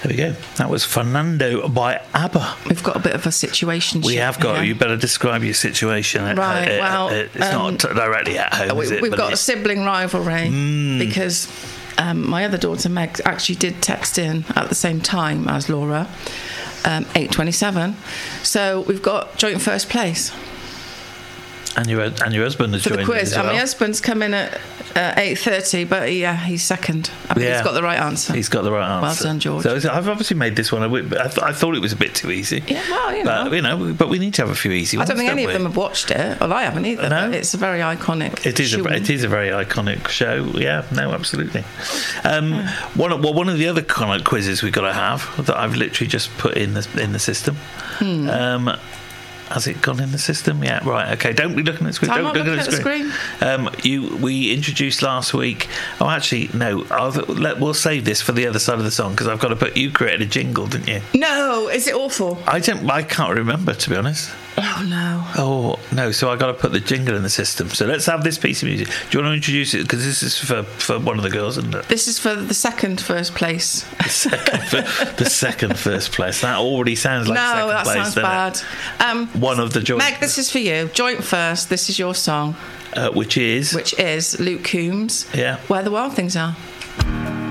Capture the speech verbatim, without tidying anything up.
There we go. That was Fernando by ABBA. We've got a bit of a situation. We have got. Here. You better describe your situation. Right. Uh, well, uh, it's um, not directly at home, we, is it? We've But got it's... a sibling rivalry mm. because um, my other daughter Meg actually did text in at the same time as Laura, um, eight twenty-seven. So we've got joint first place. And your and your husband has for joined the quiz. as well. And my husband's come in at uh, eight thirty, but yeah, he's second. I think yeah. he's got the right answer. He's got the right answer. Well done, George. So I've obviously made this one a bit. I, th- I thought it was a bit too easy. Yeah, well, you know, but, you know, but we need to have a few easy ones. I don't think any we? of them have watched it. Well, I haven't either. No? But it's a very iconic. It is. A, it is a very iconic show. Yeah. No, absolutely. Um, yeah. One. Well, one of the other kind of quizzes we've got to have that I've literally just put in the in the system. Hmm. Um, Has it gone in the system? Yeah, right. Okay, don't be looking at the screen. I'm don't not look looking at the screen. screen. Um, you, we introduced last week. Oh, actually, no. I'll, let, we'll save this for the other side of the song because I've got to put. You created a jingle, didn't you? No, is it awful? I don't. I can't remember, to be honest. Oh no. Oh no. So I got to put the jingle in the system. So let's have this piece of music. Do you want to introduce it? Because this is for, for one of the girls, isn't it? This is for the second first place. The second, the second first place. That already sounds like no, second that place. sounds bad. Um, one of the joint. Meg, this is for you. Joint first. This is your song. Uh, which is which is Luke Combs. Yeah. Where the Wild Things Are.